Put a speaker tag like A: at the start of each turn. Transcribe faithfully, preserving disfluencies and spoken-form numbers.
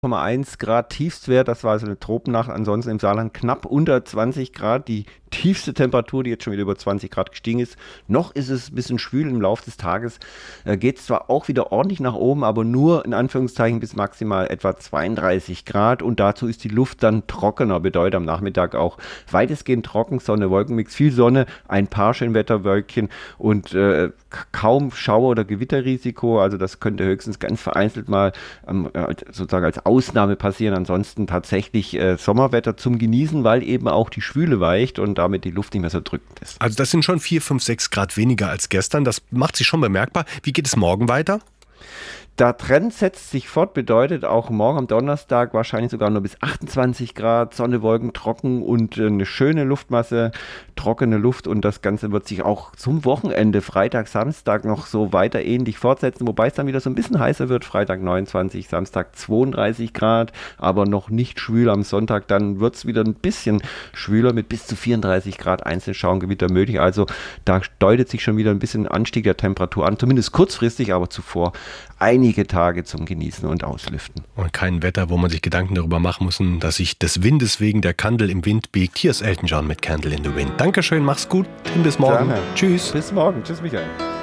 A: Komma eins Grad Tiefstwert, das war also eine Tropennacht, ansonsten im Saarland knapp unter zwanzig Grad, die tiefste Temperatur, die jetzt schon wieder über zwanzig Grad gestiegen ist. Noch ist es ein bisschen schwül im Laufe des Tages, äh, geht es zwar auch wieder ordentlich nach oben, aber nur in Anführungszeichen bis maximal etwa zweiunddreißig Grad und dazu ist die Luft dann trockener, bedeutet am Nachmittag auch weitestgehend trocken, Sonne, Wolkenmix, viel Sonne, ein paar Schönwetterwölkchen und äh, kaum Schauer- oder Gewitterrisiko, also das könnte höchstens ganz vereinzelt mal ähm, sozusagen als Ausnahme passieren, ansonsten tatsächlich äh, Sommerwetter zum Genießen, weil eben auch die Schwüle weicht und damit die Luft nicht mehr so drückend ist.
B: Also das sind schon vier, fünf, sechs Grad weniger als gestern, das macht sich schon bemerkbar. Wie geht es morgen weiter?
A: Der Trend setzt sich fort, bedeutet auch morgen am Donnerstag wahrscheinlich sogar nur bis achtundzwanzig Grad, Sonne, Wolken, trocken und äh, eine schöne Luftmasse, trockene Luft und das Ganze wird sich auch zum Wochenende, Freitag, Samstag noch so weiter ähnlich fortsetzen, wobei es dann wieder so ein bisschen heißer wird, Freitag neunundzwanzig, Samstag zweiunddreißig Grad, aber noch nicht schwül am Sonntag, dann wird es wieder ein bisschen schwüler mit bis zu vierunddreißig Grad Einzelschauengewitter möglich, also da deutet sich schon wieder ein bisschen Anstieg der Temperatur an, zumindest kurzfristig, aber zuvor einige Tage zum Genießen und Auslüften.
B: Und kein Wetter, wo man sich Gedanken darüber machen muss, dass sich des Windes wegen der Kandel im Wind biegt. Hier ist Elton John mit Candle in the Wind. Dankeschön, mach's gut. Bis morgen.
A: Gerne.
B: Tschüss.
A: Bis morgen. Tschüss, Michael.